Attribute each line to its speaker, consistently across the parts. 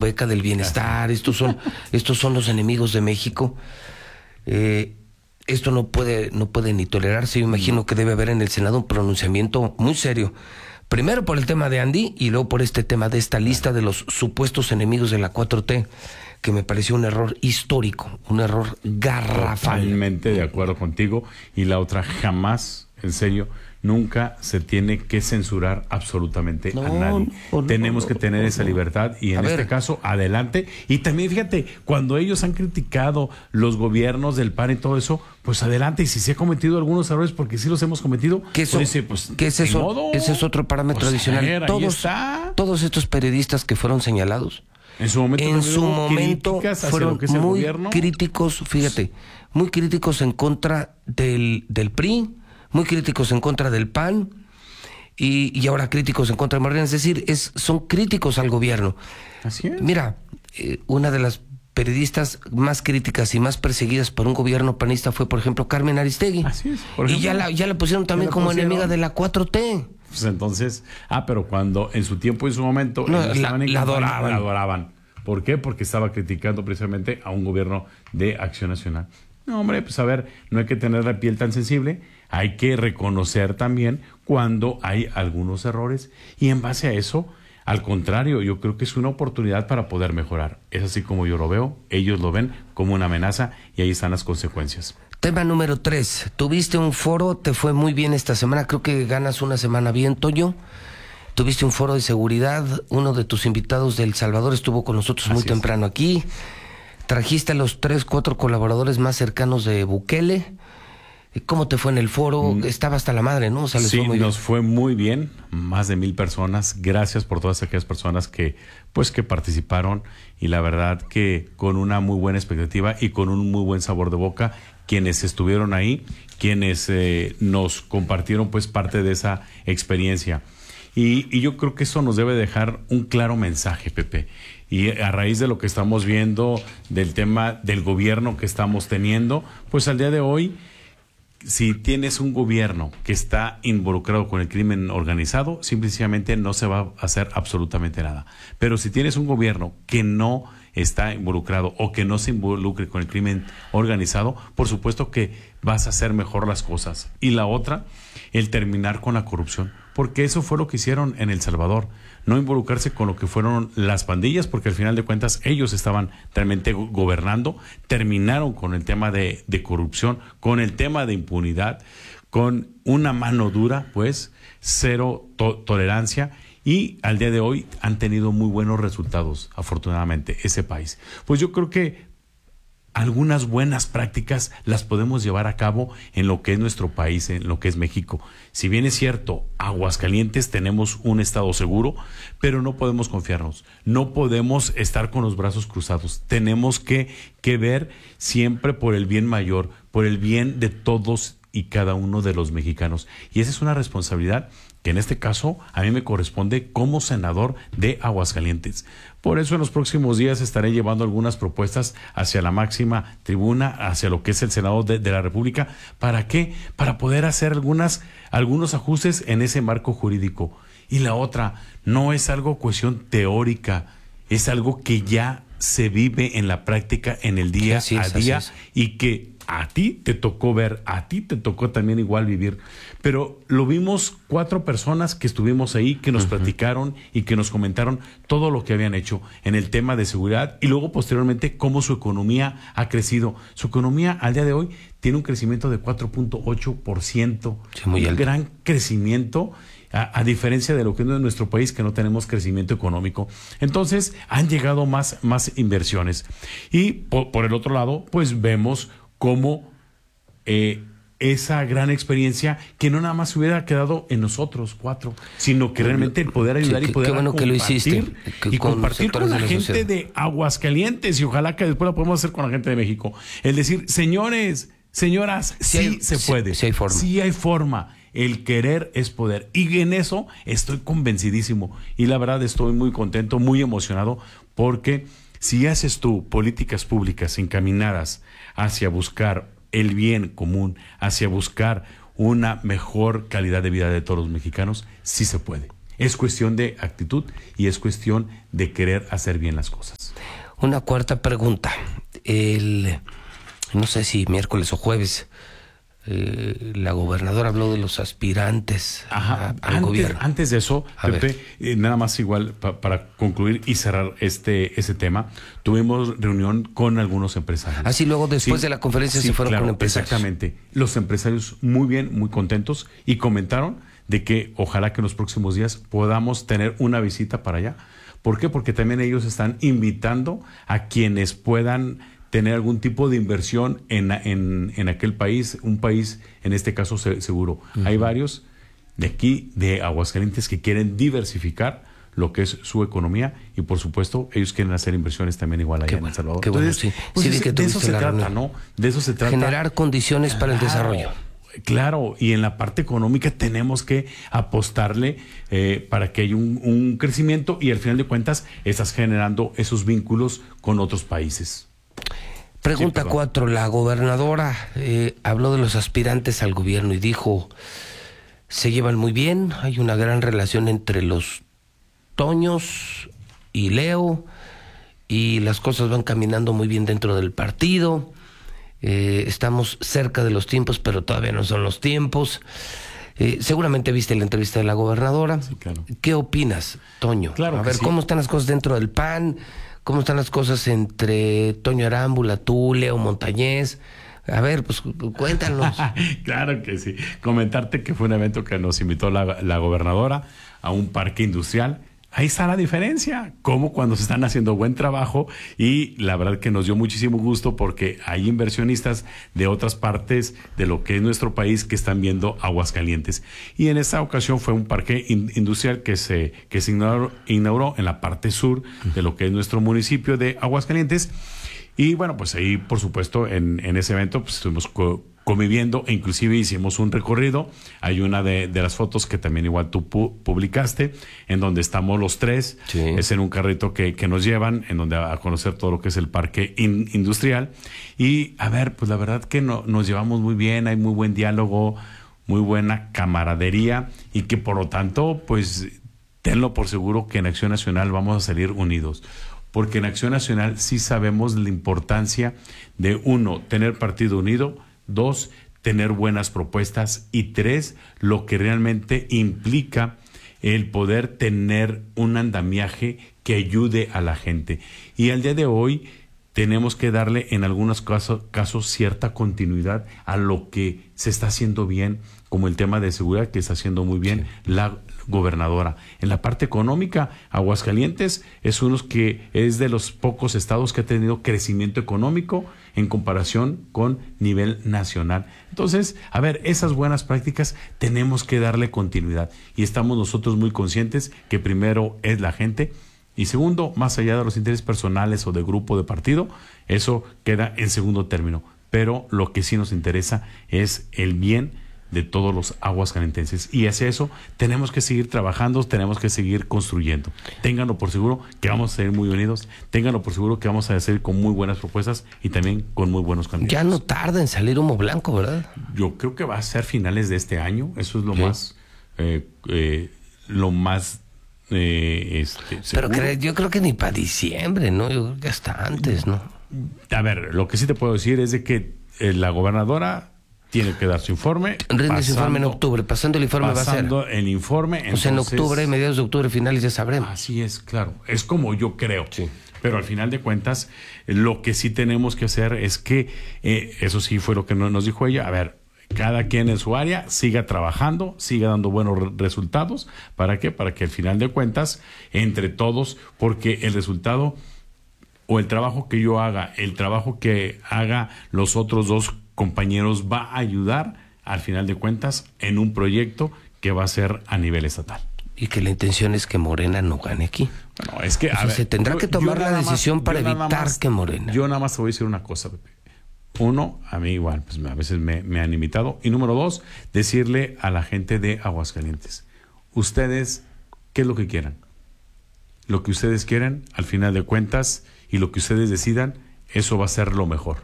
Speaker 1: beca del bienestar, estos son los enemigos de México. Esto no puede ni tolerarse. Yo imagino que debe haber en el Senado un pronunciamiento muy serio. Primero por el tema de Andy y luego por este tema de esta lista de los supuestos enemigos de la 4T, que me pareció un error histórico, un error garrafal.
Speaker 2: Totalmente de acuerdo contigo. Y la otra, jamás, en serio, nunca se tiene que censurar absolutamente a nadie. Tenemos que tener esa libertad y en este caso, adelante. Y también fíjate, cuando ellos han criticado los gobiernos del PAN y todo eso, pues adelante. Y si se ha cometido algunos errores, porque sí los hemos cometido,
Speaker 1: que ese es otro parámetro adicional.
Speaker 2: Ver,
Speaker 1: todos estos periodistas que fueron señalados,
Speaker 2: en su momento
Speaker 1: fueron muy críticos, fíjate, muy críticos en contra del PRI, muy críticos en contra del PAN y ahora críticos en contra de Morena. Es decir, son críticos al gobierno.
Speaker 2: Así es.
Speaker 1: Mira, una de las periodistas más críticas y más perseguidas por un gobierno panista fue, por ejemplo, Carmen Aristegui.
Speaker 2: Así es.
Speaker 1: Y ya la pusieron también como enemiga de la 4T.
Speaker 2: Pues entonces, pero cuando en su tiempo y en su momento
Speaker 1: la
Speaker 2: adoraban. ¿Por qué? Porque estaba criticando precisamente a un gobierno de Acción Nacional. No, hombre, pues a ver, no hay que tener la piel tan sensible, hay que reconocer también cuando hay algunos errores y en base a eso, al contrario, yo creo que es una oportunidad para poder mejorar. Es así como yo lo veo, ellos lo ven como una amenaza y ahí están las consecuencias.
Speaker 1: Tema número 3, tuviste un foro, te fue muy bien esta semana, creo que ganas una semana bien, Toño. Tuviste un foro de seguridad, uno de tus invitados de El Salvador estuvo con nosotros muy temprano aquí. Trajiste a los 3-4 colaboradores más cercanos de Bukele. ¿Cómo te fue en el foro? Estaba hasta la madre, ¿no? O sea,
Speaker 2: fue muy bien, más de 1,000 personas. Gracias por todas aquellas personas que participaron y la verdad que con una muy buena expectativa y con un muy buen sabor de boca, quienes estuvieron ahí, quienes nos compartieron pues parte de esa experiencia. Y yo creo que eso nos debe dejar un claro mensaje, Pepe. Y a raíz de lo que estamos viendo, del tema del gobierno que estamos teniendo, pues al día de hoy, si tienes un gobierno que está involucrado con el crimen organizado, simplemente no se va a hacer absolutamente nada. Pero si tienes un gobierno que no está involucrado o que no se involucre con el crimen organizado, por supuesto que vas a hacer mejor las cosas. Y la otra, el terminar con la corrupción, porque eso fue lo que hicieron en El Salvador, no involucrarse con lo que fueron las pandillas, porque al final de cuentas ellos estaban realmente gobernando, terminaron con el tema de corrupción, con el tema de impunidad, con una mano dura, pues, cero tolerancia, y al día de hoy han tenido muy buenos resultados, afortunadamente, ese país. Pues yo creo que algunas buenas prácticas las podemos llevar a cabo en lo que es nuestro país, en lo que es México. Si bien es cierto, Aguascalientes tenemos un estado seguro, pero no podemos confiarnos, no podemos estar con los brazos cruzados. Tenemos que ver siempre por el bien mayor, por el bien de todos y cada uno de los mexicanos. Y esa es una responsabilidad que en este caso a mí me corresponde como senador de Aguascalientes. Por eso en los próximos días estaré llevando algunas propuestas hacia la máxima tribuna, hacia lo que es el Senado de la República. ¿Para qué? Para poder hacer algunos ajustes en ese marco jurídico. Y la otra, no es algo cuestión teórica, es algo que ya se vive en la práctica, en el día a día, y que a ti te tocó ver, a ti te tocó también igual vivir. Pero lo vimos 4 personas que estuvimos ahí, que nos platicaron y que nos comentaron todo lo que habían hecho en el tema de seguridad y luego posteriormente cómo su economía ha crecido. Su economía al día de hoy tiene un crecimiento de 4.8%.
Speaker 1: Sí, muy alto.
Speaker 2: Un gran crecimiento. A diferencia de lo que es en nuestro país, que no tenemos crecimiento económico. Entonces, han llegado más inversiones. Y por el otro lado, pues vemos cómo esa gran experiencia, que no nada más se hubiera quedado en nosotros 4, sino que realmente el poder ayudar y poder
Speaker 1: bueno
Speaker 2: compartir,
Speaker 1: que lo hiciste,
Speaker 2: y compartir con la gente de Aguascalientes, y ojalá que después lo podamos hacer con la gente de México. El decir, señores, señoras, sí se puede.
Speaker 1: Sí hay forma.
Speaker 2: Sí hay forma. El querer es poder. Y en eso estoy convencidísimo. Y la verdad estoy muy contento, muy emocionado, porque si haces tú políticas públicas encaminadas hacia buscar el bien común, hacia buscar una mejor calidad de vida de todos los mexicanos, sí se puede. Es cuestión de actitud y es cuestión de querer hacer bien las cosas.
Speaker 1: Una cuarta pregunta. No sé si miércoles o jueves, la gobernadora habló de los aspirantes al gobierno.
Speaker 2: Antes de eso, Pepe, nada más igual para concluir y cerrar ese tema, tuvimos reunión con algunos empresarios.
Speaker 1: Así luego después de la conferencia se fueron con empresarios.
Speaker 2: Exactamente. Los empresarios muy bien, muy contentos y comentaron de que ojalá que en los próximos días podamos tener una visita para allá. ¿Por qué? Porque también ellos están invitando a quienes puedan tener algún tipo de inversión en aquel país, un país en este caso seguro. Hay varios de aquí, de Aguascalientes, que quieren diversificar lo que es su economía y por supuesto ellos quieren hacer inversiones también igual allá en El Salvador.
Speaker 1: Qué bueno, sí.
Speaker 2: Pues
Speaker 1: sí,
Speaker 2: de eso se trata, ¿no? De eso se trata.
Speaker 1: Generar condiciones para el desarrollo.
Speaker 2: Claro, y en la parte económica tenemos que apostarle para que haya un crecimiento y al final de cuentas estás generando esos vínculos con otros países.
Speaker 1: Pregunta 4. La gobernadora habló de los aspirantes al gobierno y dijo, se llevan muy bien, hay una gran relación entre los Toños y Leo y las cosas van caminando muy bien dentro del partido. Estamos cerca de los tiempos, pero todavía no son los tiempos. Seguramente viste la entrevista de la gobernadora.
Speaker 2: Sí, claro.
Speaker 1: ¿Qué opinas, Toño?
Speaker 2: Claro.
Speaker 1: A ver, ¿cómo están las cosas dentro del PAN? ¿Cómo están las cosas entre Toño Arámbula, tú, Leo Montañez? A ver, pues cuéntanos.
Speaker 2: Claro que sí. Comentarte que fue un evento que nos invitó la gobernadora a un parque industrial. Ahí está la diferencia, como cuando se están haciendo buen trabajo y la verdad que nos dio muchísimo gusto porque hay inversionistas de otras partes de lo que es nuestro país que están viendo Aguascalientes. Y en esta ocasión fue un parque industrial que se inauguró en la parte sur de lo que es nuestro municipio de Aguascalientes. Y bueno, pues ahí por supuesto en ese evento pues estuvimos conviviendo e inclusive hicimos un recorrido. Hay una de las fotos que también igual tú publicaste, en donde estamos los tres.
Speaker 1: Sí.
Speaker 2: Es en un carrito que nos llevan, en donde a conocer todo lo que es el parque industrial. Y a ver, pues la verdad que nos llevamos muy bien, hay muy buen diálogo, muy buena camaradería y que por lo tanto, pues tenlo por seguro que en Acción Nacional vamos a salir unidos. Porque en Acción Nacional sí sabemos la importancia de 1, tener partido unido, 2, tener buenas propuestas y 3, lo que realmente implica el poder tener un andamiaje que ayude a la gente. Y al día de hoy tenemos que darle en algunos casos cierta continuidad a lo que se está haciendo bien, como el tema de seguridad que está haciendo muy bien la gobernadora. En la parte económica, Aguascalientes es de los pocos estados que ha tenido crecimiento económico en comparación con nivel nacional. Entonces, a ver, esas buenas prácticas tenemos que darle continuidad y estamos nosotros muy conscientes que primero es la gente y segundo, más allá de los intereses personales o de grupo de partido, eso queda en segundo término. Pero lo que sí nos interesa es el bien de todos los aguascalentenses y hacia eso tenemos que seguir trabajando, tenemos que seguir construyendo. Ténganlo por seguro que vamos a ser muy unidos, ténganlo por seguro que vamos a hacer con muy buenas propuestas y también con muy buenos candidatos.
Speaker 1: Ya no tarda en salir humo blanco, ¿verdad?
Speaker 2: Yo creo que va a ser finales de este año, eso es lo más
Speaker 1: pero yo creo que ni para diciembre, ¿no? Yo creo que hasta antes, ¿no?
Speaker 2: A ver, lo que sí te puedo decir es de que la gobernadora tiene que dar su informe.
Speaker 1: Rinde su informe en octubre. Pasando el informe va a ser.
Speaker 2: Pasando el informe.
Speaker 1: Entonces, en octubre, mediados de octubre, finales, ya sabremos.
Speaker 2: Así es, claro. Es como yo creo.
Speaker 1: Sí.
Speaker 2: Pero al final de cuentas, lo que sí tenemos que hacer es que, eso sí fue lo que nos dijo ella, a ver, cada quien en su área siga trabajando, siga dando buenos resultados. ¿Para qué? Para que al final de cuentas, entre todos, porque el resultado o el trabajo que yo haga, el trabajo que haga los otros dos compañeros va a ayudar al final de cuentas en un proyecto que va a ser a nivel estatal.
Speaker 1: Y que la intención es que Morena no gane aquí.
Speaker 2: Bueno, es que
Speaker 1: se tendrá que tomar la decisión para evitar que Morena.
Speaker 2: Yo nada más te voy a decir una cosa, Pepe. 1, a mí igual, pues a veces me han invitado. Y número 2, decirle a la gente de Aguascalientes, ustedes, ¿qué es lo que quieran? Lo que ustedes quieran, al final de cuentas, y lo que ustedes decidan, eso va a ser lo mejor.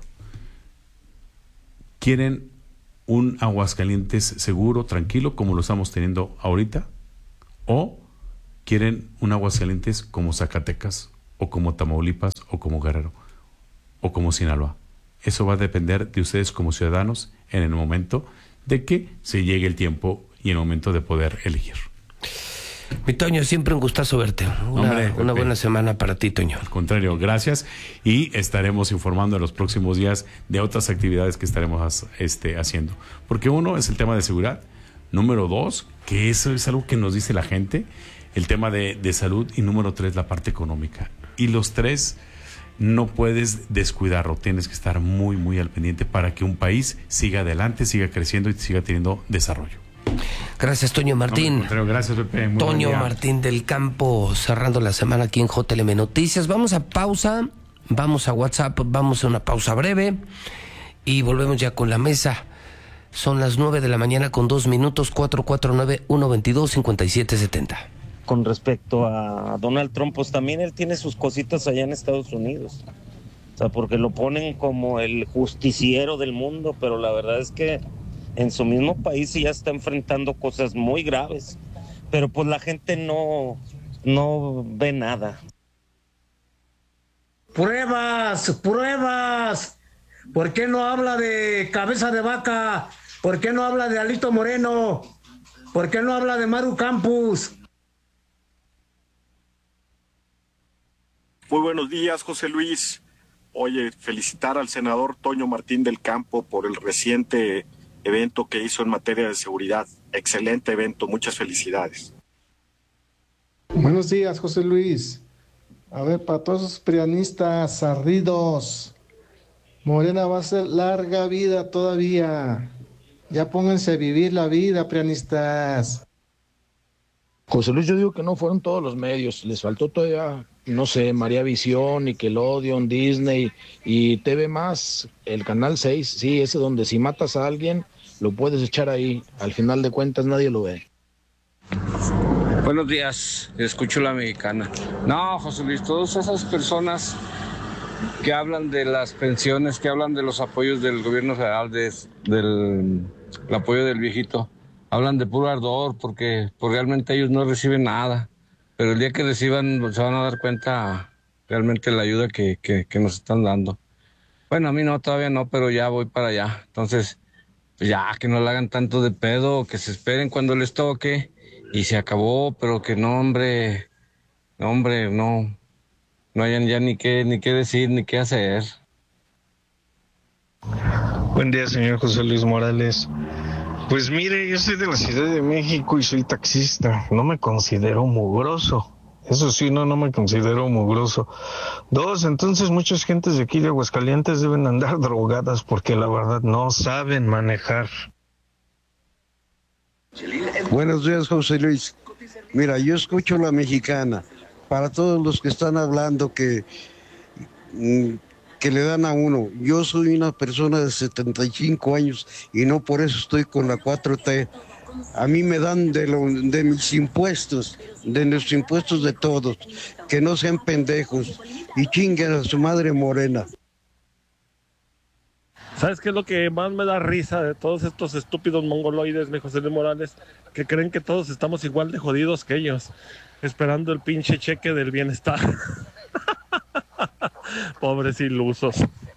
Speaker 2: ¿Quieren un Aguascalientes seguro, tranquilo, como lo estamos teniendo ahorita? ¿O quieren un Aguascalientes como Zacatecas, o como Tamaulipas, o como Guerrero, o como Sinaloa. Eso va a depender de ustedes como ciudadanos en el momento de que se llegue el tiempo y el momento de poder elegir.
Speaker 1: Mi Toño, siempre un gustazo verte. Una buena semana para ti, Toño.
Speaker 2: Al contrario, gracias. Y estaremos informando en los próximos días de otras actividades que estaremos haciendo. Porque uno es el tema de seguridad. Número 2, que eso es algo que nos dice la gente, el tema de salud. Y número 3, la parte económica. Y los 3 no puedes descuidarlo. Tienes que estar muy, muy al pendiente para que un país siga adelante, siga creciendo y siga teniendo desarrollo.
Speaker 1: Gracias, Toño Martín.
Speaker 2: No, gracias, Pepe. Muy
Speaker 1: Toño Martín del Campo, cerrando la semana aquí en JLM Noticias. Vamos a pausa, vamos a WhatsApp, vamos a una pausa breve y volvemos ya con la mesa. Son las 9 de la mañana con 2 minutos, 449-122-5770.
Speaker 3: Con respecto a Donald Trump, pues también él tiene sus cositas allá en Estados Unidos. O sea, porque lo ponen como el justiciero del mundo, pero la verdad es que en su mismo país ya está enfrentando cosas muy graves, pero pues la gente no ve nada.
Speaker 4: Pruebas. ¿Por qué no habla de Cabeza de Vaca? ¿Por qué no habla de Alito Moreno? ¿Por qué no habla de Maru Campos?
Speaker 5: Muy buenos días, José Luis. Oye, felicitar al senador Toño Martín del Campo por el reciente evento que hizo en materia de seguridad. Excelente evento, muchas felicidades.
Speaker 6: Buenos días, José Luis. A ver, para todos esos prianistas ardidos, Morena va a ser larga vida todavía. Ya pónganse a vivir la vida, prianistas.
Speaker 7: José Luis, yo digo que no fueron todos los medios, les faltó todavía, no sé, María Visión, Nickelodeon, Disney y TV Más, el Canal 6, sí, ese donde si matas a alguien, lo puedes echar ahí, al final de cuentas nadie lo ve.
Speaker 8: Buenos días, escucho La Mexicana. No, José Luis, todas esas personas que hablan de las pensiones, que hablan de los apoyos del gobierno federal, del apoyo del viejito, hablan de puro ardor porque realmente ellos no reciben nada, pero el día que reciban se van a dar cuenta realmente la ayuda que nos están dando. Bueno, a mí no, todavía no, pero ya voy para allá. Entonces, pues ya, que no le hagan tanto de pedo, que se esperen cuando les toque y se acabó, pero que no hayan ya ni qué decir, ni qué hacer.
Speaker 9: Buen día, señor José Luis Morales. Pues mire, yo soy de la Ciudad de México y soy taxista. No me considero mugroso. Eso sí, no me considero mugroso. 2, entonces muchas gentes de aquí de Aguascalientes deben andar drogadas porque la verdad no saben manejar.
Speaker 10: Buenos días, José Luis. Mira, yo escucho La Mexicana. Para todos los que están hablando que le dan a uno. Yo soy una persona de 75 años y no por eso estoy con la 4T. A mí me dan de mis impuestos, de los impuestos de todos, que no sean pendejos y chinguen a su madre Morena.
Speaker 11: ¿Sabes qué es lo que más me da risa de todos estos estúpidos mongoloides, mi José Luis Morales? Que creen que todos estamos igual de jodidos que ellos, esperando el pinche cheque del bienestar. Pobres ilusos.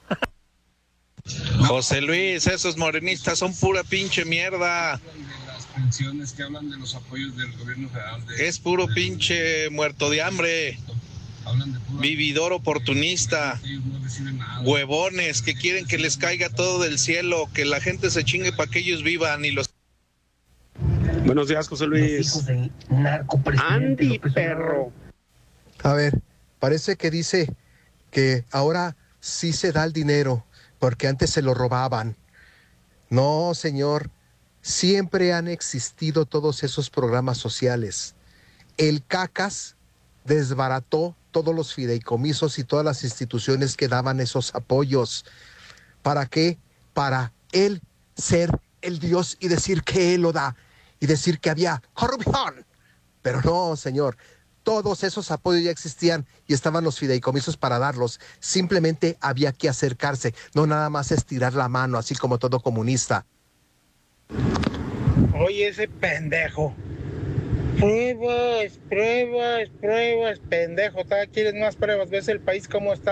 Speaker 12: José Luis, esos morenistas son pura pinche mierda.
Speaker 8: Las pensiones que hablan de los apoyos del gobierno federal.
Speaker 12: Es puro pinche muerto de hambre. Vividor oportunista. Huevones que quieren que les caiga todo del cielo, que la gente se chingue para que ellos vivan y los...
Speaker 5: Buenos días, José Luis.
Speaker 4: Andy, perro.
Speaker 13: A ver, parece que dice que ahora sí se da el dinero, porque antes se lo robaban. No, señor, siempre han existido todos esos programas sociales. El CACAS desbarató todos los fideicomisos y todas las instituciones que daban esos apoyos. ¿Para qué? Para él ser el Dios y decir que él lo da, y decir que había corrupción. Pero no, señor. Todos esos apoyos ya existían y estaban los fideicomisos para darlos. Simplemente había que acercarse, no nada más estirar la mano, así como todo comunista.
Speaker 4: Oye, ese pendejo.
Speaker 14: Pruebas, pendejo. ¿Todavía quieres más pruebas? ¿Ves el país cómo está?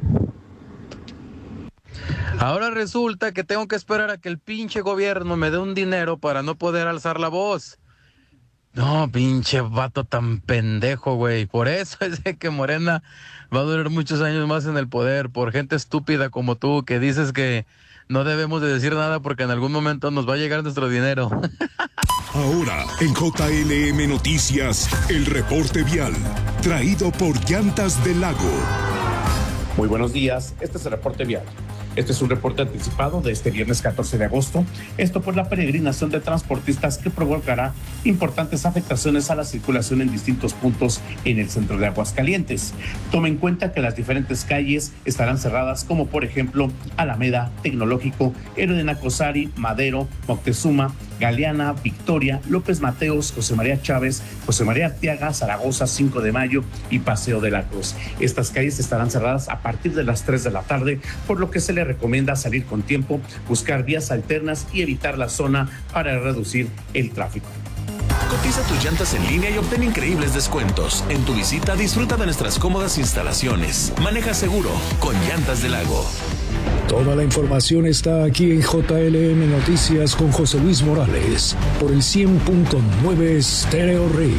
Speaker 15: Ahora resulta que tengo que esperar a que el pinche gobierno me dé un dinero para no poder alzar la voz. No, pinche vato tan pendejo, güey. Por eso es de que Morena va a durar muchos años más en el poder, por gente estúpida como tú, que dices que no debemos de decir nada porque en algún momento nos va a llegar nuestro dinero.
Speaker 16: Ahora, en JLM Noticias, el reporte vial, traído por Llantas del Lago.
Speaker 17: Muy buenos días, este es el reporte vial. Este es un reporte anticipado de este viernes 14 de agosto. Esto por la peregrinación de transportistas que provocará importantes afectaciones a la circulación en distintos puntos en el centro de Aguascalientes. Tome en cuenta que las diferentes calles estarán cerradas, como por ejemplo Alameda, Tecnológico, Héroe de Nacosari, Madero, Moctezuma, Galeana, Victoria, López Mateos, José María Chávez, José María Arteaga, Zaragoza, 5 de Mayo y Paseo de la Cruz. Estas calles estarán cerradas a partir de las 3 de la tarde, por lo que se le recomienda salir con tiempo, buscar vías alternas y evitar la zona para reducir el tráfico.
Speaker 18: Cotiza tus llantas en línea y obtén increíbles descuentos. En tu visita disfruta de nuestras cómodas instalaciones. Maneja seguro con Llantas del Lago.
Speaker 19: Toda la información está aquí en JLM Noticias con José Luis Morales por el 100.9 Stereo Rey.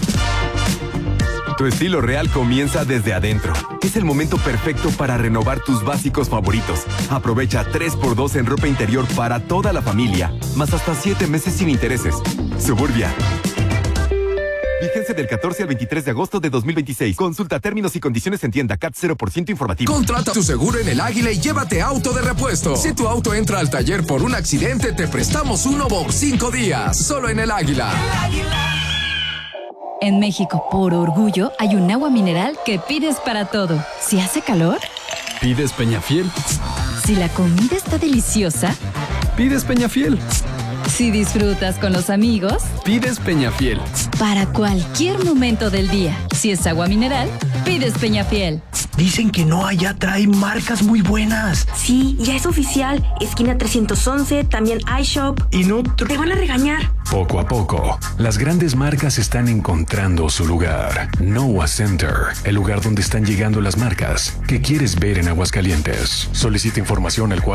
Speaker 20: Tu estilo real comienza desde adentro. Es el momento perfecto para renovar tus básicos favoritos. Aprovecha 3x2 en ropa interior para toda la familia, más hasta 7 meses sin intereses. Suburbia. Vigencia del 14 al 23 de agosto de 2026. Consulta términos y condiciones en tienda. CAT 0% informativo.
Speaker 21: Contrata tu seguro en El Águila y llévate auto de repuesto. Si tu auto entra al taller por un accidente, te prestamos uno por 5 días. Solo en El Águila.
Speaker 22: En México, por orgullo, hay un agua mineral que pides para todo. Si hace calor,
Speaker 19: ¿pides Peñafiel?
Speaker 22: Si la comida está deliciosa,
Speaker 19: ¿pides Peñafiel?
Speaker 22: Si disfrutas con los amigos,
Speaker 19: pides Peñafiel.
Speaker 22: Para cualquier momento del día, si es agua mineral, pides Peñafiel.
Speaker 23: Dicen que no, allá trae marcas muy buenas.
Speaker 24: Sí, ya es oficial. Esquina 311, también iShop.
Speaker 23: Y no...
Speaker 24: Te van a regañar.
Speaker 19: Poco a poco, las grandes marcas están encontrando su lugar. Noah Center, el lugar donde están llegando las marcas que quieres ver en Aguascalientes. Solicita información al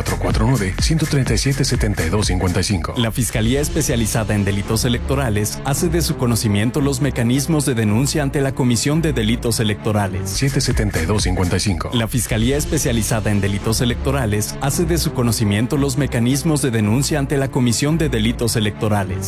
Speaker 19: 449-137-7255.
Speaker 25: La Fiscalía Especializada en Delitos Electorales hace de su conocimiento los mecanismos de denuncia ante la Comisión de Delitos Electorales.
Speaker 19: 772-55.
Speaker 25: La Fiscalía Especializada en Delitos Electorales hace de su conocimiento los mecanismos de denuncia ante la Comisión de Delitos Electorales.